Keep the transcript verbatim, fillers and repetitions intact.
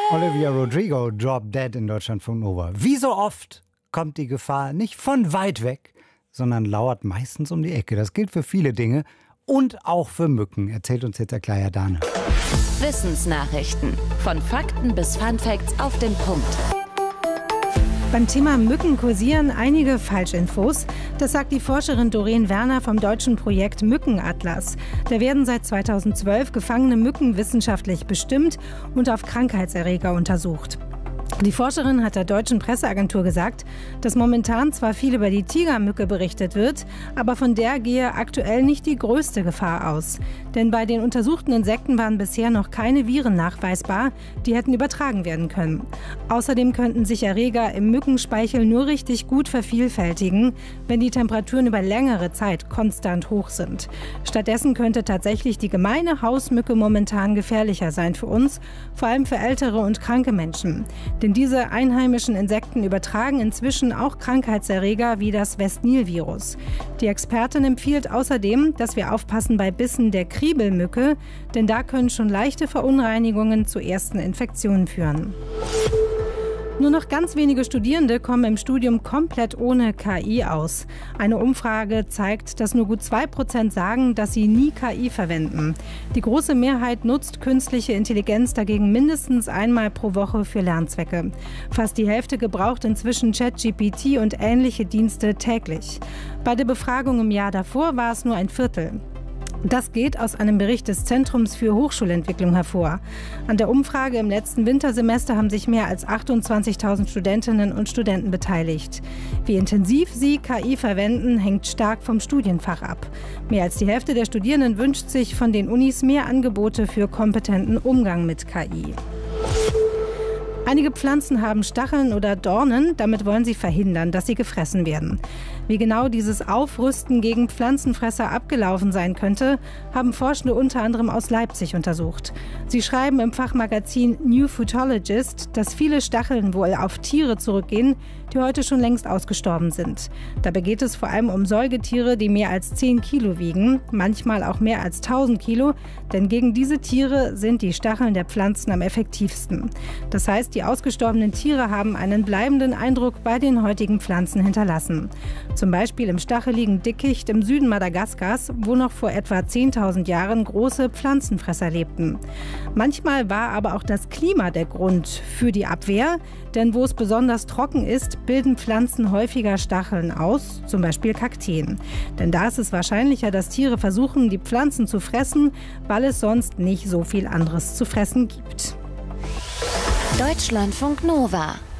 Olivia Rodrigo, Drop Dead in Deutschlandfunk Nova. Wie so oft kommt die Gefahr nicht von weit weg, sondern lauert meistens um die Ecke. Das gilt für viele Dinge und auch für Mücken, erzählt uns jetzt der Claire Dane. Wissensnachrichten. Von Fakten bis Funfacts auf den Punkt. Beim Thema Mücken kursieren einige Falschinfos. Das sagt die Forscherin Doreen Werner vom deutschen Projekt Mückenatlas. Da werden seit zweitausendzwölf gefangene Mücken wissenschaftlich bestimmt und auf Krankheitserreger untersucht. Die Forscherin hat der deutschen Presseagentur gesagt, dass momentan zwar viel über die Tigermücke berichtet wird, aber von der gehe aktuell nicht die größte Gefahr aus. Denn bei den untersuchten Insekten waren bisher noch keine Viren nachweisbar, die hätten übertragen werden können. Außerdem könnten sich Erreger im Mückenspeichel nur richtig gut vervielfältigen, wenn die Temperaturen über längere Zeit konstant hoch sind. Stattdessen könnte tatsächlich die gemeine Hausmücke momentan gefährlicher sein für uns, vor allem für ältere und kranke Menschen. Denn diese einheimischen Insekten übertragen inzwischen auch Krankheitserreger wie das Westnil-Virus. Die Expertin empfiehlt außerdem, dass wir aufpassen bei Bissen der Kriebelmücke, denn da können schon leichte Verunreinigungen zu ersten Infektionen führen. Nur noch ganz wenige Studierende kommen im Studium komplett ohne K I aus. Eine Umfrage zeigt, dass nur gut zwei Prozent sagen, dass sie nie K I verwenden. Die große Mehrheit nutzt künstliche Intelligenz dagegen mindestens einmal pro Woche für Lernzwecke. Fast die Hälfte gebraucht inzwischen ChatGPT und ähnliche Dienste täglich. Bei der Befragung im Jahr davor war es nur ein Viertel. Das geht aus einem Bericht des Zentrums für Hochschulentwicklung hervor. An der Umfrage im letzten Wintersemester haben sich mehr als achtundzwanzigtausend Studentinnen und Studenten beteiligt. Wie intensiv sie K I verwenden, hängt stark vom Studienfach ab. Mehr als die Hälfte der Studierenden wünscht sich von den Unis mehr Angebote für kompetenten Umgang mit K I. Einige Pflanzen haben Stacheln oder Dornen, damit wollen sie verhindern, dass sie gefressen werden. Wie genau dieses Aufrüsten gegen Pflanzenfresser abgelaufen sein könnte, haben Forschende unter anderem aus Leipzig untersucht. Sie schreiben im Fachmagazin New Phytologist, dass viele Stacheln wohl auf Tiere zurückgehen, die heute schon längst ausgestorben sind. Dabei geht es vor allem um Säugetiere, die mehr als zehn Kilo wiegen, manchmal auch mehr als tausend Kilo, denn gegen diese Tiere sind die Stacheln der Pflanzen am effektivsten. Das heißt, die ausgestorbenen Tiere haben einen bleibenden Eindruck bei den heutigen Pflanzen hinterlassen. Zum Beispiel im stacheligen Dickicht im Süden Madagaskars, wo noch vor etwa zehntausend Jahren große Pflanzenfresser lebten. Manchmal war aber auch das Klima der Grund für die Abwehr, denn wo es besonders trocken ist, bilden Pflanzen häufiger Stacheln aus, zum Beispiel Kakteen. Denn da ist es wahrscheinlicher, dass Tiere versuchen, die Pflanzen zu fressen, weil es sonst nicht so viel anderes zu fressen gibt. Deutschlandfunk Nova